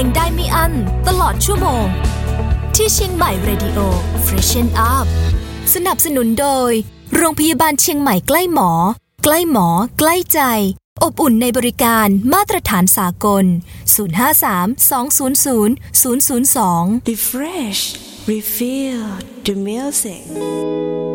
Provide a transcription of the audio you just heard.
งได้ไม่อั้นตลอดชั่วโมงที่เชียงใหม่ Radio Freshen Up สนับสนุนโดยโรงพยาบาลเชียงใหม่ใกล้หมอใกล้หมอใกล้ใจอบอุ่นในบริการมาตรฐานสากล053-200-002 Refresh, refill the music